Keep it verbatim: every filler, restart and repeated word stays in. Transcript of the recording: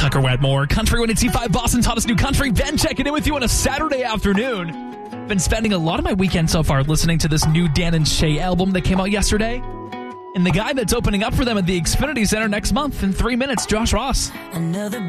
Tucker Wetmore, Country one eighty-five, Boston's hottest new country. Ben checking in with you on a Saturday afternoon. Been spending a lot of my weekend so far listening to this new Dan and Shay album that came out yesterday. And the guy that's opening up for them at the Xfinity Center next month in three minutes, Josh Ross. Another